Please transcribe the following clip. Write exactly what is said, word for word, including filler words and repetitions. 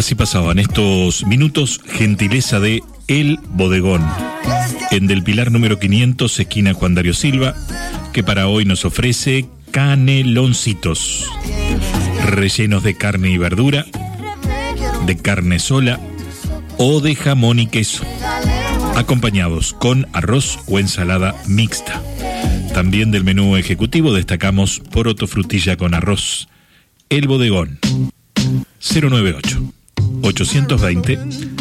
Así pasaban estos minutos, gentileza de El Bodegón, en Del Pilar número quinientos, esquina Juan Darío Silva, que para hoy nos ofrece caneloncitos, rellenos de carne y verdura, de carne sola o de jamón y queso, acompañados con arroz o ensalada mixta. También del menú ejecutivo destacamos poroto frutilla con arroz. El Bodegón, cero noventa y ocho, ochocientos veinte,